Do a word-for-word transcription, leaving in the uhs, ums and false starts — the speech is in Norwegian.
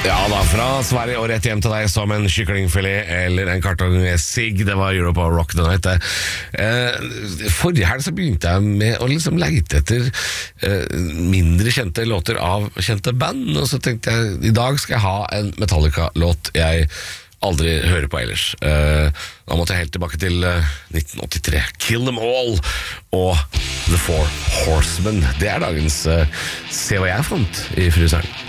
Ja da, fra Sverige og rett hjem til deg som en kyklingfilet eller en kartong med sigg. Det var Europa Rock the Night. Eh, forrige helg så begynte jeg med å liksom leite etter eh, mindre kjente låter av kjente band, og så tenkte jeg, i dag skal jeg ha en Metallica-låt jeg aldri hører på ellers. Eh, da måtte jeg helt tilbake til eh, nitten åttitre. Kill Them All og The Four Horsemen. Det er dagens eh, Se hva jeg fant i fryseren.